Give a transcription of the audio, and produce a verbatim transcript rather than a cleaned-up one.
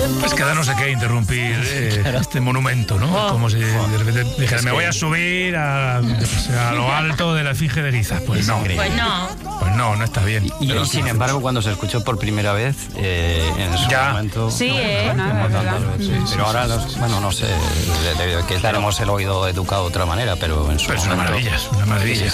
Pues que da no sé qué interrumpir eh, este monumento, ¿no? Oh. Como si de repente dijera, me voy a subir a, a lo alto de la efigie de Guiza. Pues no. Pues no. Pues no, no está bien. Y, Pero y sin embargo, cuando se escuchó por primera vez, eh, en su Ya. momento... Sí, ¿eh? como No, es tantas verdad. veces. Sí, sí, pero ahora, sí, los- bueno, no sé, de- de- que tenemos el oído educado de otra manera, pero en su Pero es una momento... maravilla, es una maravilla.